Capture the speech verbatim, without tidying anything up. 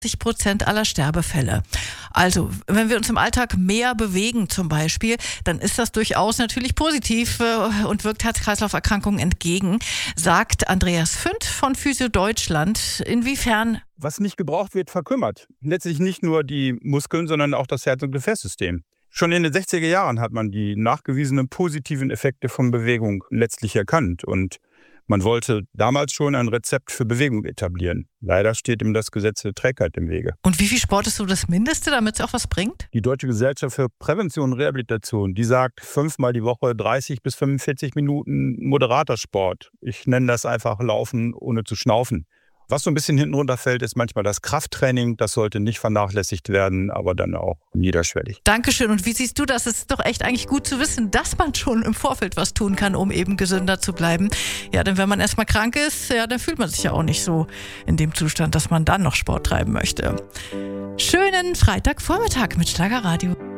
Prozent aller Sterbefälle. Also, wenn wir uns im Alltag mehr bewegen zum Beispiel, dann ist das durchaus natürlich positiv äh, und wirkt Herz-Kreislauf-Erkrankungen entgegen, sagt Andreas Fünd von Physio Deutschland. Inwiefern? Was nicht gebraucht wird, verkümmert. Letztlich nicht nur die Muskeln, sondern auch das Herz- und Gefäßsystem. Schon in den sechziger Jahren hat man die nachgewiesenen positiven Effekte von Bewegung letztlich erkannt und man wollte damals schon ein Rezept für Bewegung etablieren. Leider steht ihm das Gesetz der Trägheit im Wege. Und wie viel Sport ist so das Mindeste, damit es auch was bringt? Die Deutsche Gesellschaft für Prävention und Rehabilitation, die sagt fünfmal die Woche dreißig bis fünfundvierzig Minuten moderater Sport. Ich nenne das einfach Laufen ohne zu schnaufen. Was so ein bisschen hinten runterfällt, ist manchmal das Krafttraining. Das sollte nicht vernachlässigt werden, aber dann auch niederschwellig. Dankeschön. Und wie siehst du das? Es ist doch echt eigentlich gut zu wissen, dass man schon im Vorfeld was tun kann, um eben gesünder zu bleiben. Ja, denn wenn man erstmal krank ist, ja, dann fühlt man sich ja auch nicht so in dem Zustand, dass man dann noch Sport treiben möchte. Schönen Freitagvormittag mit Schlagerradio.